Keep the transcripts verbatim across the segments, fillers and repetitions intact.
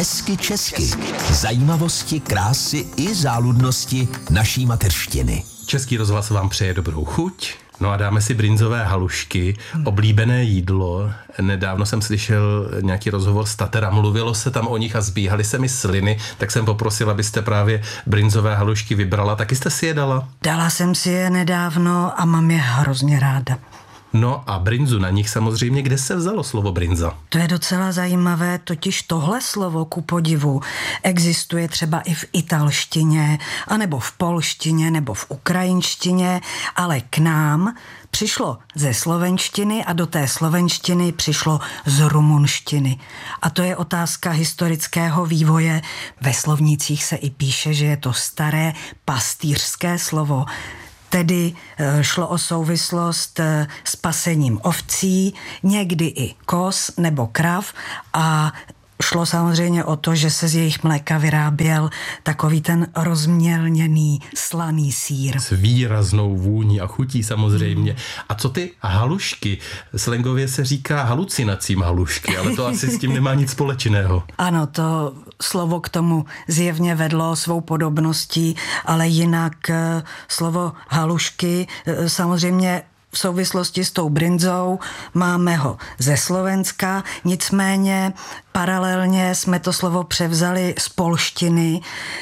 Hezky česky. Zajímavosti, krásy i záludnosti naší mateřštiny. Český rozhlas vám přeje dobrou chuť. No a dáme si brinzové halušky, oblíbené jídlo. Nedávno jsem slyšel nějaký rozhovor s Tatera, mluvilo se tam o nich a zbíhaly se mi sliny, tak jsem poprosil, abyste právě brinzové halušky vybrala. Taky jste si je dala? Dala jsem si je nedávno a mám je hrozně ráda. No a brinzu na nich samozřejmě, kde se vzalo slovo brinza? To je docela zajímavé, totiž tohle slovo ku podivu existuje třeba i v italštině, anebo v polštině, nebo v ukrajinštině, ale k nám přišlo ze slovenštiny a do té slovenštiny přišlo z rumunštiny. A to je otázka historického vývoje. Ve slovnících se i píše, že je to staré pastýřské slovo. Tedy šlo o souvislost s pasením ovcí, někdy i koz nebo krav a šlo samozřejmě o to, že se z jejich mléka vyráběl takový ten rozmělněný slaný sýr. S výraznou vůní a chutí samozřejmě. A co ty halušky? Slangově se říká halucinacím halušky, ale to asi s tím nemá nic společného. Ano, to slovo k tomu zjevně vedlo svou podobností, ale jinak slovo halušky samozřejmě v souvislosti s tou brinzou máme ho ze Slovenska, nicméně paralelně jsme to slovo převzali z polštiny,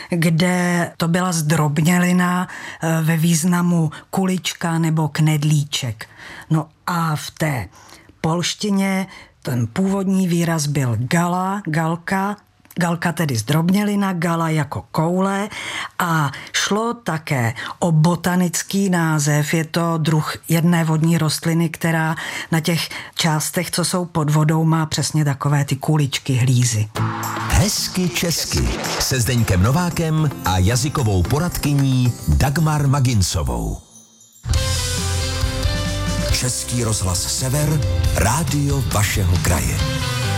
kde to byla zdrobnělina ve významu kulička nebo knedlíček. No a v té polštině ten původní výraz byl gala, galka, galka tedy zdrobnělina, gala jako koule a šlo také o botanický název. Je to druh jedné vodní rostliny, která na těch částech, co jsou pod vodou, má přesně takové ty kuličky, hlízy. Hezky česky se Zdeňkem Novákem a jazykovou poradkyní Dagmar Maginsovou. Český rozhlas Sever, rádio vašeho kraje.